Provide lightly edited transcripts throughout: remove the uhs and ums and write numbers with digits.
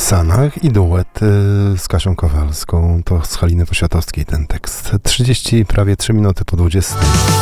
Sanach i duet z Kasią Kowalską. To z Haliny Poświatowskiej ten tekst. 3 minuty po 20.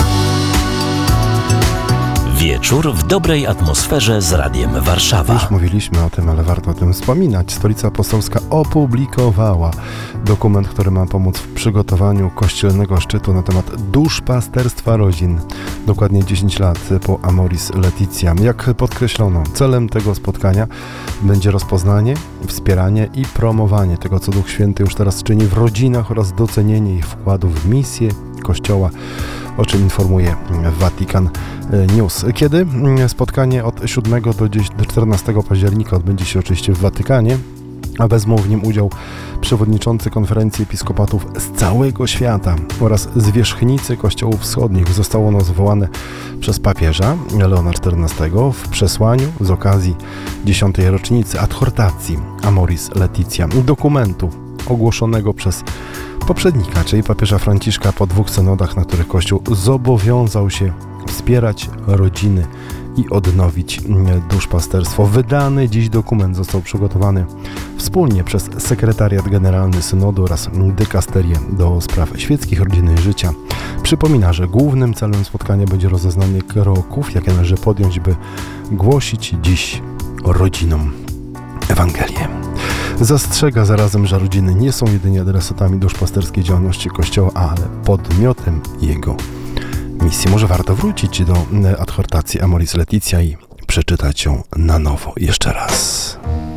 Wieczór w dobrej atmosferze z Radiem Warszawa. Już mówiliśmy o tym, ale warto o tym wspominać. Stolica Apostolska opublikowała dokument, który ma pomóc w przygotowaniu kościelnego szczytu na temat duszpasterstwa rodzin. Dokładnie 10 lat po Amoris Laetitia. Jak podkreślono, celem tego spotkania będzie rozpoznanie, wspieranie i promowanie tego, co Duch Święty już teraz czyni w rodzinach oraz docenienie ich wkładu w misję Kościoła, o czym informuje Vatican News. Kiedy? Spotkanie od 7 do 14 października odbędzie się oczywiście w Watykanie, a wezmą w nim udział przewodniczący konferencji episkopatów z całego świata oraz zwierzchnicy kościołów wschodnich. Zostało ono zwołane przez papieża Leona XIV w przesłaniu z okazji 10. rocznicy adhortacji Amoris Laetitia, dokumentu ogłoszonego przez poprzednika, czyli papieża Franciszka po 2 synodach, na których Kościół zobowiązał się wspierać rodziny i odnowić duszpasterstwo. Wydany dziś dokument został przygotowany wspólnie przez Sekretariat Generalny Synodu oraz Dykasterię do spraw świeckich, rodziny i życia. Przypomina, że głównym celem spotkania będzie rozeznanie kroków, jakie należy podjąć, by głosić dziś rodzinom Ewangelię. Zastrzega zarazem, że rodziny nie są jedynie adresatami duszpasterskiej działalności Kościoła, ale podmiotem jego misji. Może warto wrócić do adhortacji Amoris Laetitia i przeczytać ją na nowo jeszcze raz.